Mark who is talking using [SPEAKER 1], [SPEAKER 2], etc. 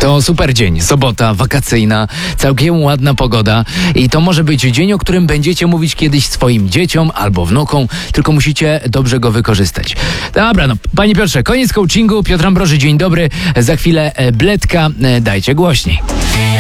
[SPEAKER 1] To super dzień, sobota wakacyjna, całkiem ładna pogoda i to może być dzień, o którym będziecie mówić kiedyś swoim dzieciom albo wnukom, tylko musicie dobrze go wykorzystać. Dobra, panie Piotrze, koniec coachingu. Piotr Ambroży, dzień dobry. Za chwilę Bledka, dajcie głośniej.